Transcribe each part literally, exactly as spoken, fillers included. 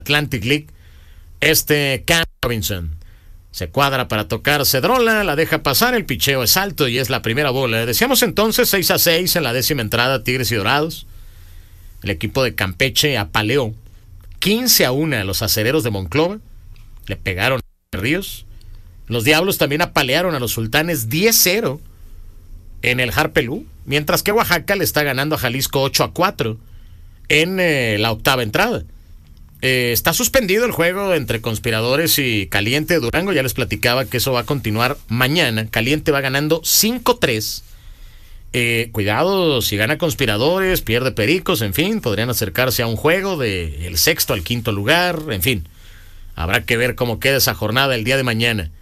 Atlantic League, este Cam Robinson. Se cuadra para tocar Cedrola, la deja pasar, el picheo es alto y es la primera bola. Decíamos entonces seis a seis en la décima entrada, Tigres y Dorados. El equipo de Campeche apaleó quince a uno a los acereros de Monclova. Le pegaron a Ríos. Los Diablos también apalearon a los Sultanes diez cero en el Harpelú, mientras que Oaxaca le está ganando a Jalisco ocho a cuatro en eh, la octava entrada. Eh, está suspendido el juego entre Conspiradores y Caliente de Durango. Ya les platicaba que eso va a continuar mañana. Caliente va ganando cinco tres. Eh, cuidado, si gana Conspiradores, pierde Pericos, en fin, podrían acercarse a un juego de el sexto al quinto lugar, en fin. Habrá que ver cómo queda esa jornada el día de mañana.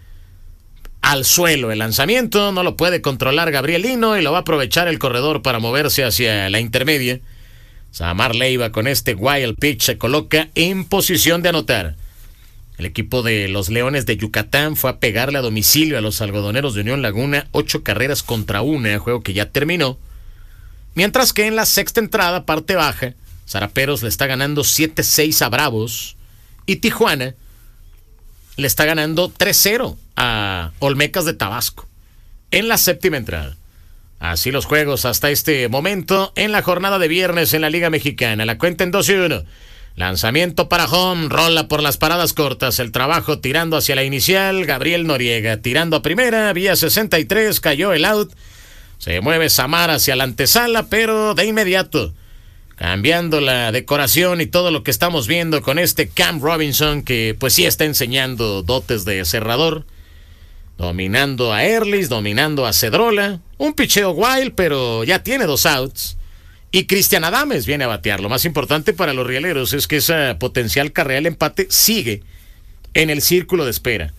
Al suelo el lanzamiento, no lo puede controlar Gabrielino y lo va a aprovechar el corredor para moverse hacia la intermedia. Samar Leiva con este wild pitch se coloca en posición de anotar. El equipo de los Leones de Yucatán fue a pegarle a domicilio a los Algodoneros de Unión Laguna, ocho carreras contra una, juego que ya terminó. Mientras que en la sexta entrada, parte baja, Zaraperos le está ganando siete seis a Bravos y Tijuana le está ganando tres cero a Olmecas de Tabasco en la séptima entrada. Así los juegos hasta este momento en la jornada de viernes en la Liga Mexicana. La cuenta en dos y uno. Lanzamiento para home, rola por las paradas cortas. El trabajo tirando hacia la inicial. Gabriel Noriega tirando a primera, vía sesenta y tres, cayó el out. Se mueve Samar hacia la antesala, pero de inmediato cambiando la decoración y todo lo que estamos viendo con este Cam Robinson, que pues sí está enseñando dotes de cerrador. Dominando a Erlis, dominando a Cedrola. Un picheo wild, pero ya tiene dos outs. Y Cristian Adames viene a batear. Lo más importante para los rieleros es que esa potencial carrera del empate sigue en el círculo de espera.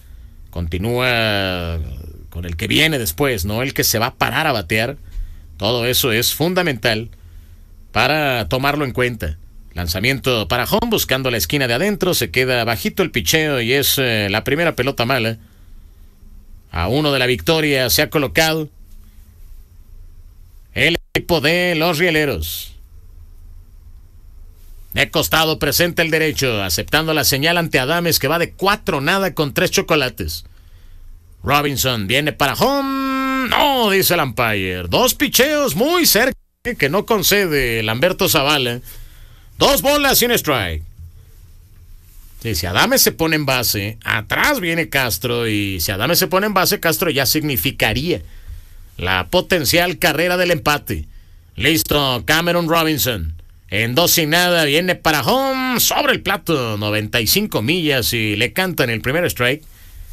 Continúa con el que viene después, no el que se va a parar a batear. Todo eso es fundamental para tomarlo en cuenta. Lanzamiento para home, buscando la esquina de adentro. Se queda bajito el picheo y es eh, la primera pelota mala. A uno de la victoria se ha colocado el equipo de los Rieleros. De costado presenta el derecho, aceptando la señal ante Adames, que va de cuatro nada con tres chocolates. Robinson viene para home. No, dice el umpire. Dos picheos muy cerca que no concede Lamberto Zavala. Dos bolas sin strike. Sí, si Adames se pone en base, atrás viene Castro, y si Adames se pone en base, Castro ya significaría la potencial carrera del empate. Listo, Cameron Robinson. En dos sin nada, viene para home, sobre el plato, noventa y cinco millas, y le cantan el primer strike.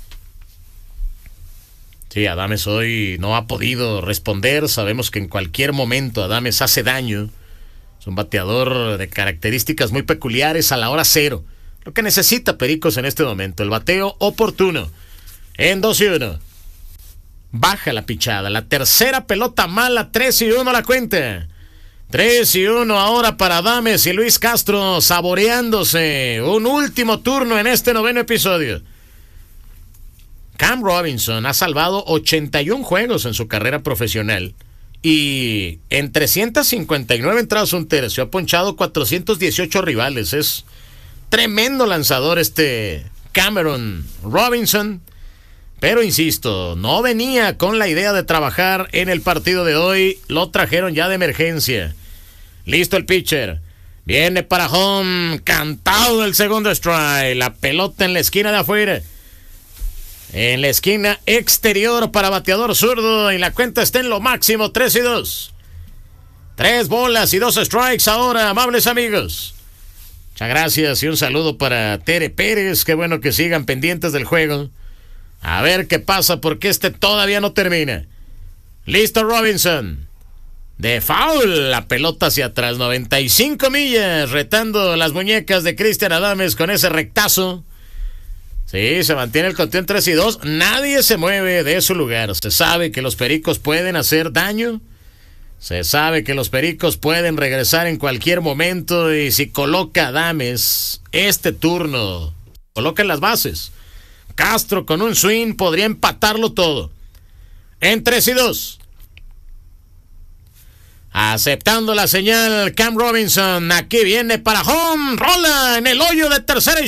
Sí, Adames hoy no ha podido responder. Sabemos que en cualquier momento Adames hace daño. Es un bateador de características muy peculiares a la hora cero. Lo que necesita Pericos en este momento, el bateo oportuno. En dos y uno. Baja la pichada, la tercera pelota mala, tres y uno la cuenta. tres y uno ahora para Adames y Luis Castro, saboreándose un último turno en este noveno episodio. Cam Robinson ha salvado ochenta y uno juegos en su carrera profesional y en trescientas cincuenta y nueve entradas un tercio ha ponchado cuatrocientos dieciocho rivales. Es tremendo lanzador este Cameron Robinson, pero insisto, no venía con la idea de trabajar en el partido de hoy, lo trajeron ya de emergencia. Listo el pitcher, viene para home, cantado el segundo strike, la pelota en la esquina de afuera, en la esquina exterior para bateador zurdo, y la cuenta está en lo máximo, tres y dos. Tres bolas y dos strikes ahora, amables amigos. Muchas gracias y un saludo para Tere Pérez. Qué bueno que sigan pendientes del juego. A ver qué pasa, porque este todavía no termina. Listo Robinson. De foul, la pelota hacia atrás, noventa y cinco millas, retando las muñecas de Cristian Adames con ese rectazo. Sí, se mantiene el conteo en tres y dos. Nadie se mueve de su lugar. Se sabe que los Pericos pueden hacer daño. Se sabe que los Pericos pueden regresar en cualquier momento, y si coloca Adames este turno, coloca en las bases, Castro con un swing podría empatarlo todo. En tres y dos. Aceptando la señal, Cam Robinson. Aquí viene para home. Rola en el hoyo de tercera.